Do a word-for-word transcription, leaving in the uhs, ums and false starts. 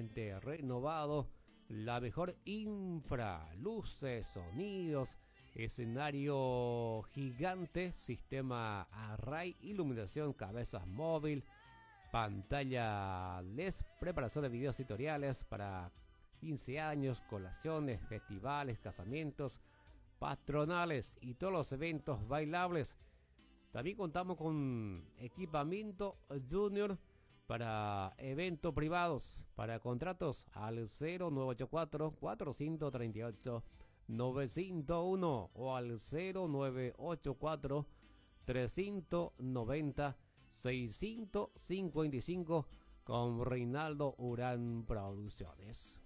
totalmente renovado, la mejor infra, luces, sonidos, escenario gigante, sistema array, iluminación, cabezas móvil, pantalla L E D, preparación de videos tutoriales para quince años, colaciones, festivales, casamientos, patronales y todos los eventos bailables. También contamos con equipamiento junior para eventos privados. Para contratos al cero nueve ocho cuatro, cuatro tres ocho, nueve cero uno o al cero nueve ocho cuatro, tres nueve cero, seis cinco cinco con Reinaldo Urán Producciones.